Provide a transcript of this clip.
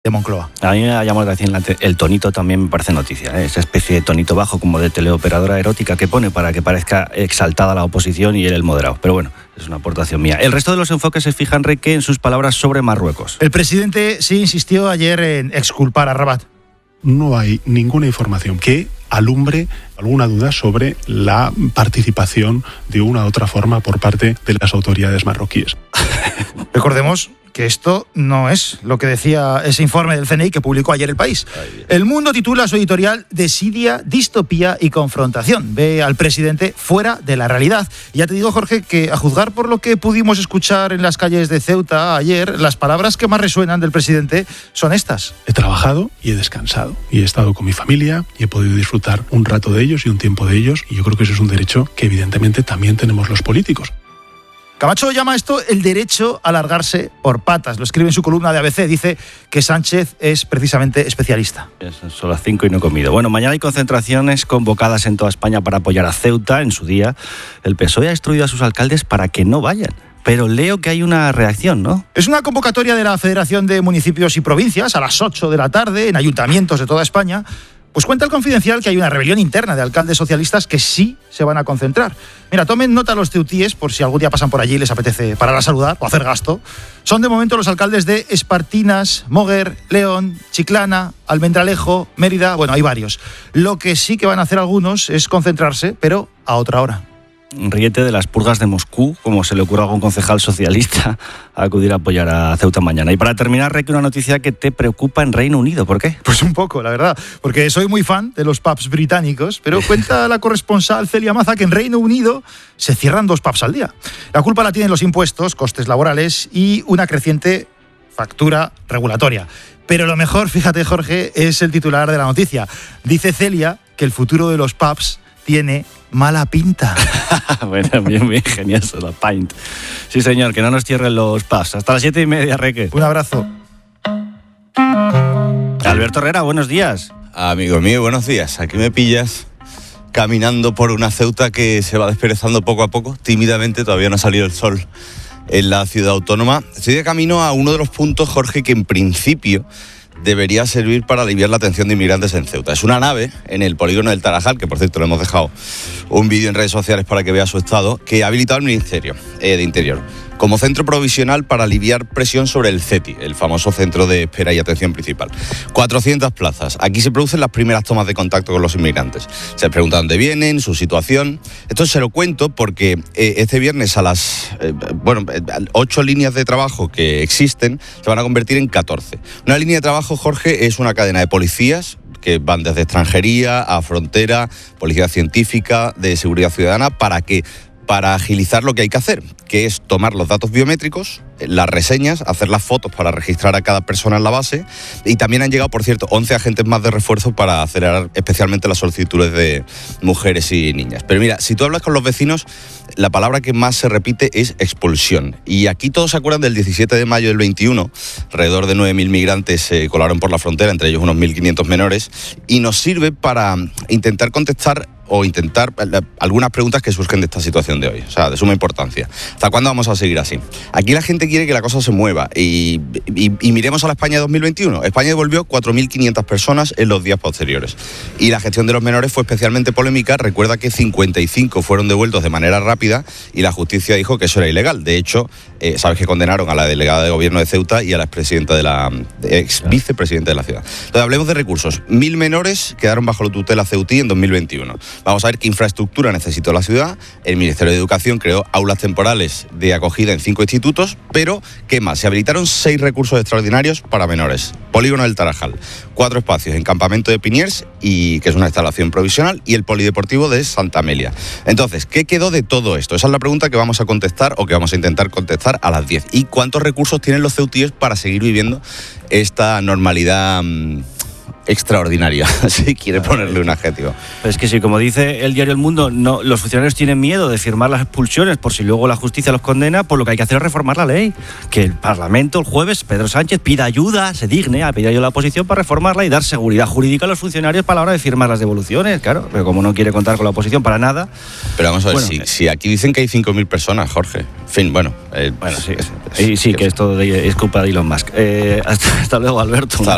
de Moncloa. A mí me ha llamado la atención el tonito, también me parece noticia, ¿eh? Esa especie de tonito bajo como de teleoperadora erótica que pone para que parezca exaltada la oposición y él el moderado. Pero bueno, es una aportación mía. El resto de los enfoques se fijan, Reque, en sus palabras sobre Marruecos. El presidente sí insistió ayer en exculpar a Rabat. No hay ninguna información que alumbre alguna duda sobre la participación de una u otra forma por parte de las autoridades marroquíes. Recordemos que esto no es lo que decía ese informe del CNI que publicó ayer El País. El Mundo titula su editorial Desidia, distopía y confrontación. Ve al presidente fuera de la realidad. Y ya te digo, Jorge, que a juzgar por lo que pudimos escuchar en las calles de Ceuta ayer, las palabras que más resuenan del presidente son estas. He trabajado y he descansado. Y he estado con mi familia y he podido disfrutar un rato de ellos y un tiempo de ellos. Y yo creo que eso es un derecho que evidentemente también tenemos los políticos. Camacho llama esto el derecho a largarse por patas. Lo escribe en su columna de ABC. Dice que Sánchez es precisamente especialista. Son las 5 y no he comido. Bueno, mañana hay concentraciones convocadas en toda España para apoyar a Ceuta en su día. El PSOE ha instruido a sus alcaldes para que no vayan. Pero leo que hay una reacción, ¿no? Es una convocatoria de la Federación de Municipios y Provincias a las 8 de la tarde en ayuntamientos de toda España. Pues cuenta el Confidencial que hay una rebelión interna de alcaldes socialistas que sí se van a concentrar. Mira, tomen nota los ceutíes por si algún día pasan por allí y les apetece parar a saludar o hacer gasto. Son de momento los alcaldes de Espartinas, Moguer, León, Chiclana, Almendralejo, Mérida. Bueno, hay varios. Lo que sí que van a hacer algunos es concentrarse, pero a otra hora. Ríete de las purgas de Moscú, como se le ocurre a algún concejal socialista a acudir a apoyar a Ceuta mañana. Y para terminar, Reque, una noticia que te preocupa en Reino Unido. ¿Por qué? Pues un poco, la verdad, porque soy muy fan de los pubs británicos, pero cuenta la corresponsal Celia Maza que en Reino Unido se cierran 2 pubs al día. La culpa la tienen los impuestos, costes laborales y una creciente factura regulatoria. Pero lo mejor, fíjate, Jorge, es el titular de la noticia. Dice Celia que el futuro de los pubs tiene mala pinta. Bueno, bien ingenioso, la pint. Sí, señor, que no nos cierren los pubs. Hasta las 7:30, Reque. Un abrazo. Alberto Herrera, buenos días. Amigo mío, buenos días. Aquí me pillas caminando por una Ceuta que se va desperezando poco a poco. Tímidamente, todavía no ha salido el sol en la ciudad autónoma. Estoy de camino a uno de los puntos, Jorge, que en principio debería servir para aliviar la atención de inmigrantes en Ceuta. Es una nave en el polígono del Tarajal, que por cierto le hemos dejado un vídeo en redes sociales para que vea su estado, que ha habilitado el Ministerio de Interior como centro provisional para aliviar presión sobre el CETI, el famoso centro de espera y atención principal. 400 plazas. Aquí se producen las primeras tomas de contacto con los inmigrantes. Se les pregunta dónde vienen, su situación. Esto se lo cuento porque este viernes a las 8 líneas de trabajo que existen se van a convertir en 14. Una línea de trabajo, Jorge, es una cadena de policías que van desde extranjería a frontera, policía científica, de seguridad ciudadana, para agilizar lo que hay que hacer, que es tomar los datos biométricos, las reseñas, hacer las fotos para registrar a cada persona en la base, y también han llegado, por cierto, 11 agentes más de refuerzo para acelerar especialmente las solicitudes de mujeres y niñas. Pero mira, si tú hablas con los vecinos, la palabra que más se repite es expulsión. Y aquí todos se acuerdan del 17 de mayo del 21, alrededor de 9.000 migrantes se colaron por la frontera, entre ellos unos 1.500 menores, y nos sirve para intentar contestar algunas preguntas que surgen de esta situación de hoy, o sea, de suma importancia. ¿Hasta cuándo vamos a seguir así? Aquí la gente quiere que la cosa se mueva y miremos a la España de 2021. España devolvió 4.500 personas en los días posteriores y la gestión de los menores fue especialmente polémica. Recuerda que 55 fueron devueltos de manera rápida y la justicia dijo que eso era ilegal. De hecho, sabes que condenaron a la delegada de gobierno de Ceuta y a la ex vicepresidenta de la ciudad. Entonces, hablemos de recursos. 1.000 menores quedaron bajo la tutela ceutí en 2021. Vamos a ver qué infraestructura necesitó la ciudad. El Ministerio de Educación creó aulas temporales de acogida en 5 institutos, pero ¿qué más? Se habilitaron 6 recursos extraordinarios para menores. Polígono del Tarajal, 4 espacios en Campamento de Piniers, que es una instalación provisional, y el Polideportivo de Santa Amelia. Entonces, ¿qué quedó de todo esto? Esa es la pregunta que vamos a contestar o que vamos a intentar contestar a las 10. ¿Y cuántos recursos tienen los ceutíes para seguir viviendo esta normalidad extraordinaria, si quiere ponerle un adjetivo? Pues que sí, como dice el diario El Mundo, no, los funcionarios tienen miedo de firmar las expulsiones por si luego la justicia los condena, pues lo que hay que hacer es reformar la ley. Que el Parlamento el jueves, Pedro Sánchez, pida ayuda, se digne a pedir ayuda a la oposición para reformarla y dar seguridad jurídica a los funcionarios para la hora de firmar las devoluciones, claro, pero como no quiere contar con la oposición para nada. Pero vamos a ver, si aquí dicen que hay 5.000 personas, Jorge. En fin, que esto es culpa de Elon Musk. Hasta luego, Alberto.